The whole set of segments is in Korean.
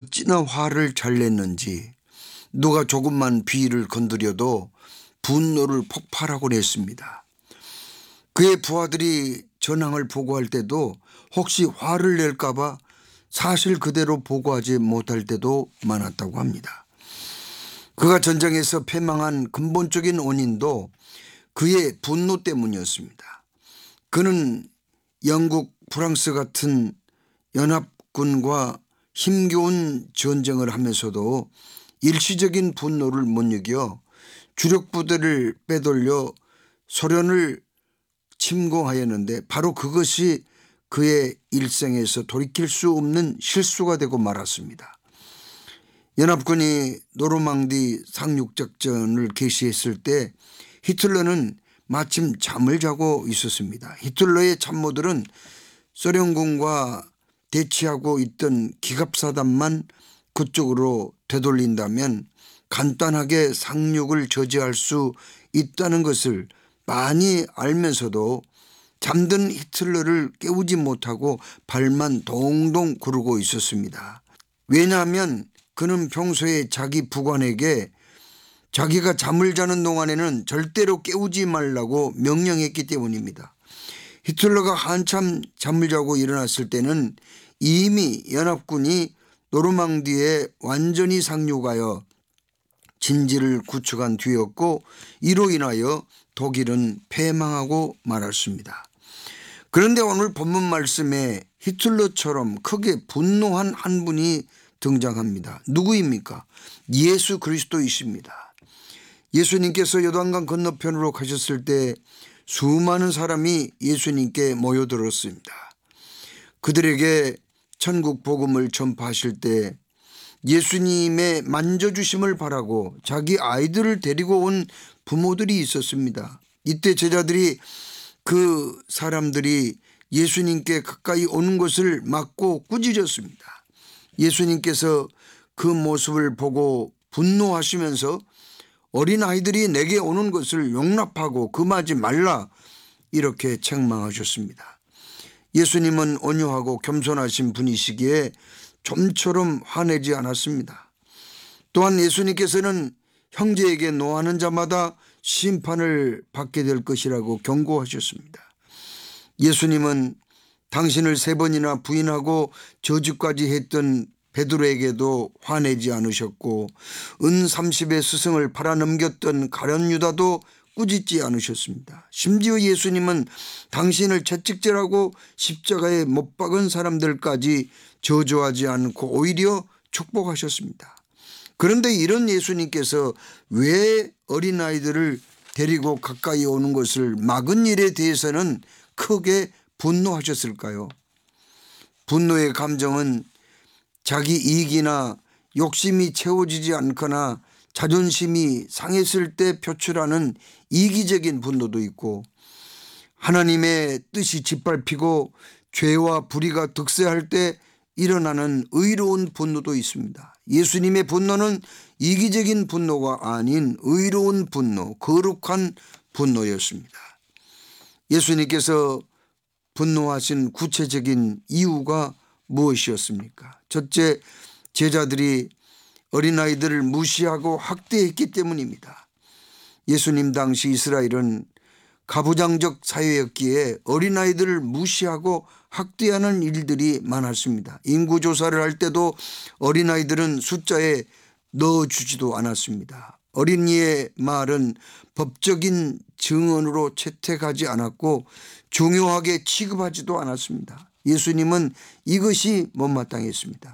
어찌나 화를 잘 냈는지 누가 조금만 비위를 건드려도 분노를 폭발하고 냈습니다. 그의 부하들이 전황을 보고할 때도 혹시 화를 낼까 봐 사실 그대로 보고하지 못할 때도 많았다고 합니다. 그가 전쟁에서 패망한 근본적인 원인도 그의 분노 때문이었습니다. 그는 영국, 프랑스 같은 연합군과 힘겨운 전쟁을 하면서도 일시적인 분노를 못 이겨 주력 부대를 빼돌려 소련을 침공하였는데 바로 그것이 그의 일생에서 돌이킬 수 없는 실수가 되고 말았습니다. 연합군이 노르망디 상륙작전을 개시했을 때 히틀러는 마침 잠을 자고 있었습니다. 히틀러의 참모들은 소련군과 대치하고 있던 기갑사단만 그쪽으로 되돌린다면 간단하게 상륙을 저지할 수 있다는 것을 많이 알면서도 잠든 히틀러를 깨우지 못하고 발만 동동 구르고 있었습니다. 왜냐하면 그는 평소에 자기 부관에게 자기가 잠을 자는 동안에는 절대로 깨우지 말라고 명령했기 때문입니다. 히틀러가 한참 잠을 자고 일어났을 때는 이미 연합군이 노르망디에 완전히 상륙하여 진지를 구축한 뒤였고 이로 인하여 독일은 패망하고 말았습니다. 그런데 오늘 본문 말씀에 히틀러처럼 크게 분노한 한 분이 등장합니다. 누구입니까? 예수 그리스도이십니다. 예수님께서 요단강 건너편으로 가셨을 때 수많은 사람이 예수님께 모여들었습니다. 그들에게 천국 복음을 전파하실 때 예수님의 만져주심을 바라고 자기 아이들을 데리고 온 부모들이 있었습니다. 이때 제자들이 그 사람들이 예수님께 가까이 오는 것을 막고 꾸짖었습니다. 예수님께서 그 모습을 보고 분노하시면서 어린아이들이 내게 오는 것을 용납하고 금하지 말라 이렇게 책망하셨습니다. 예수님은 온유하고 겸손하신 분이시기에 좀처럼 화내지 않았습니다. 또한 예수님께서는 형제에게 노하는 자마다 심판을 받게 될 것이라고 경고하셨습니다. 예수님은 당신을 3번이나 부인하고 저주까지 했던 베드로에게도 화내지 않으셨고 은 30의 스승을 팔아넘겼던 가룟 유다도 꾸짖지 않으셨습니다. 심지어 예수님은 당신을 채찍질하고 십자가에 못 박은 사람들까지 저주하지 않고 오히려 축복하셨습니다. 그런데 이런 예수님께서 왜 어린아이들을 데리고 가까이 오는 것을 막은 일에 대해서는 크게 분노하셨을까요? 분노의 감정은 자기 이익이나 욕심이 채워지지 않거나 자존심이 상했을 때 표출하는 이기적인 분노도 있고 하나님의 뜻이 짓밟히고 죄와 불의가 득세할 때 일어나는 의로운 분노도 있습니다. 예수님의 분노는 이기적인 분노가 아닌 의로운 분노, 거룩한 분노였습니다. 예수님께서 분노하신 구체적인 이유가 무엇이었습니까? 첫째, 제자들이 어린아이들을 무시하고 학대했기 때문입니다. 예수님 당시 이스라엘은 가부장적 사회였기에 어린아이들을 무시하고 학대하는 일들이 많았습니다. 인구조사를 할 때도 어린아이들은 숫자에 넣어주지도 않았습니다. 어린이의 말은 법적인 증언으로 채택하지 않았고 중요하게 취급하지도 않았습니다. 예수님은 이것이 못마땅했습니다.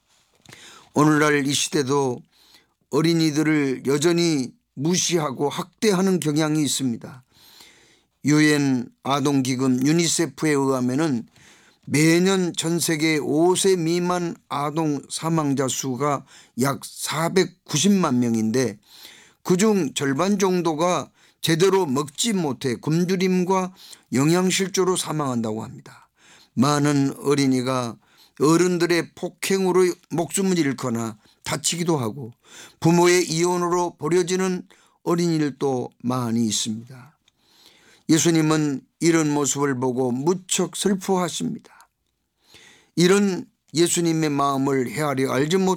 오늘날 이 시대도 어린이들을 여전히 무시하고 학대하는 경향이 있습니다. 유엔 아동기금 유니세프에 의하면 매년 전 세계 5세 미만 아동 사망자 수가 약 490만 명인데 그중 절반 정도가 제대로 먹지 못해 굶주림과 영양실조로 사망한다고 합니다. 많은 어린이가 어른들의 폭행으로 목숨을 잃거나 다치기도 하고 부모의 이혼으로 버려지는 어린이들도 많이 있습니다. 예수님은 이런 모습을 보고 무척 슬퍼하십니다. 이런 예수님의 마음을 헤아려 알지